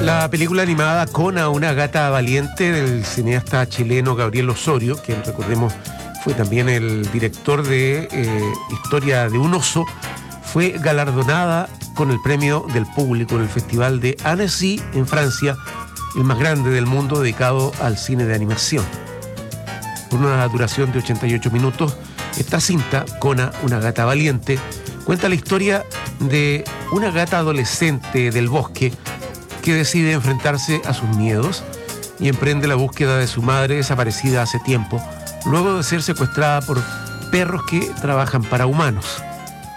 La película animada Kona, una gata valiente, del cineasta chileno Gabriel Osorio, quien recordemos fue también el director de Historia de un oso, fue galardonada con el premio del público en el Festival de Annecy en Francia, el más grande del mundo dedicado al cine de animación. Con una duración de 88 minutos, esta cinta, Kona, una gata valiente, cuenta la historia de una gata adolescente del bosque que decide enfrentarse a sus miedos y emprende la búsqueda de su madre desaparecida hace tiempo, luego de ser secuestrada por perros que trabajan para humanos.